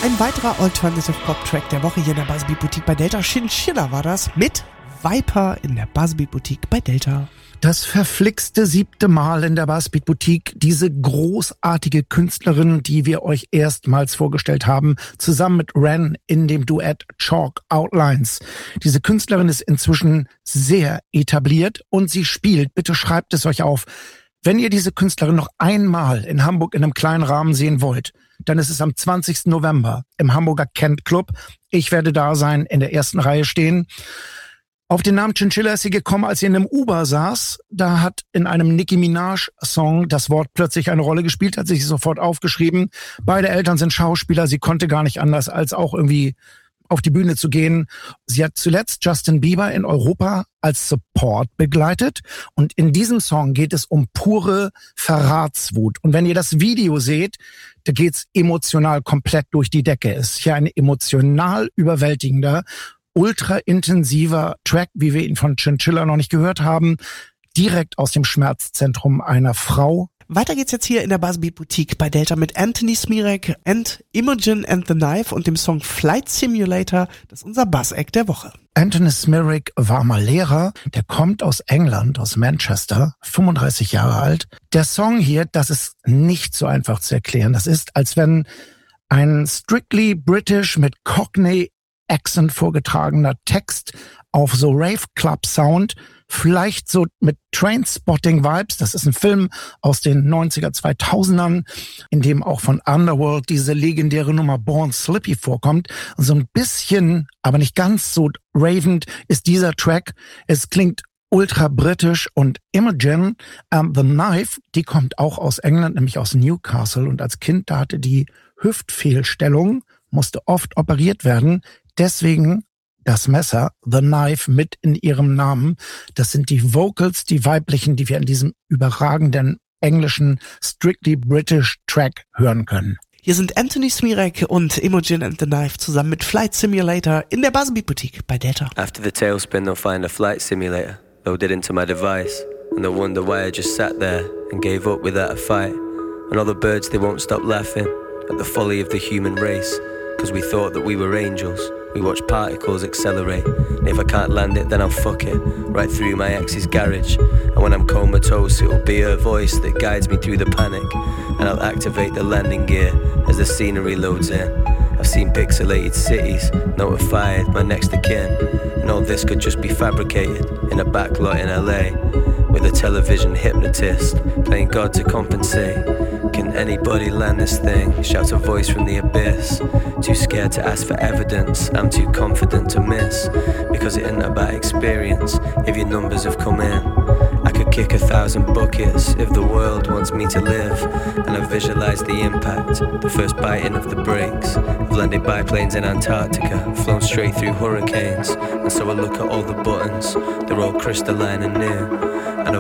Ein weiterer Alternative Pop Track der Woche hier in der Buzzbeat Boutique bei Delta. Chinchilla war das mit Viper in der Buzzbeat Boutique bei Delta. Das verflixte 7. Mal in der Buzzbeat Boutique. Diese großartige Künstlerin, die wir euch erstmals vorgestellt haben, zusammen mit Ren in dem Duett Chalk Outlines. Diese Künstlerin ist inzwischen sehr etabliert und sie spielt, bitte schreibt es euch auf, wenn ihr diese Künstlerin noch einmal in Hamburg in einem kleinen Rahmen sehen wollt, dann ist es am 20. November im Hamburger Kent Club. Ich werde da sein, in der ersten Reihe stehen. Auf den Namen Chinchilla ist sie gekommen, als sie in einem Uber saß. Da hat in einem Nicki Minaj-Song das Wort plötzlich eine Rolle gespielt, hat sich sofort aufgeschrieben. Beide Eltern sind Schauspieler, sie konnte gar nicht anders, als auch irgendwie auf die Bühne zu gehen. Sie hat zuletzt Justin Bieber in Europa als Support begleitet. Und in diesem Song geht es um pure Verratswut. Und wenn ihr das Video seht, da geht's emotional komplett durch die Decke. Es ist ja ein emotional überwältigender, ultra intensiver Track, wie wir ihn von Chinchilla noch nicht gehört haben, direkt aus dem Schmerzzentrum einer Frau. Weiter geht's jetzt hier in der Buzzbeat Boutique bei Delta mit Anthony Smirek and Imogen and the Knife und dem Song Flight Simulator. Das ist unser Buzz-Act der Woche. Anthony Smirek war mal Lehrer, der kommt aus England, aus Manchester, 35 Jahre alt. Der Song hier, das ist nicht so einfach zu erklären. Das ist, als wenn ein strictly British mit Cockney Accent vorgetragener Text auf so Rave Club Sound, vielleicht so mit Trainspotting Vibes. Das ist ein Film aus den 90er, 2000ern, in dem auch von Underworld diese legendäre Nummer Born Slippy vorkommt. Und so ein bisschen, aber nicht ganz so ravend ist dieser Track. Es klingt ultra britisch und Imogen and the Knife, die kommt auch aus England, nämlich aus Newcastle. Und als Kind, da hatte die Hüftfehlstellung, musste oft operiert werden. Deswegen das Messer, The Knife, mit in ihrem Namen. Das sind die Vocals, die weiblichen, die wir in diesem überragenden englischen Strictly British Track hören können. Hier sind Anthony Smirek und Imogen and the Knife zusammen mit Flight Simulator in der Buzzbeat Boutique bei Delta. After the tailspin, they'll find a flight simulator loaded into my device, and they'll wonder why I just sat there and gave up without a fight. And all the birds, they won't stop laughing at the folly of the human race, because we thought that we were angels. We watch particles accelerate, and if I can't land it, then I'll fuck it right through my ex's garage. And when I'm comatose, it'll be her voice that guides me through the panic, and I'll activate the landing gear as the scenery loads in. I've seen pixelated cities, notified my next of kin, and all this could just be fabricated in a backlot in LA, with a television hypnotist playing God to compensate. Can anybody land this thing? Shouts a voice from the abyss. Too scared to ask for evidence, I'm too confident to miss, because it isn't about experience if your numbers have come in. I could kick 1,000 buckets if the world wants me to live, and I visualize the impact, the first biting of the brakes. I've landed biplanes in Antarctica, flown straight through hurricanes, and so I look at all the buttons, they're all crystalline and new, and I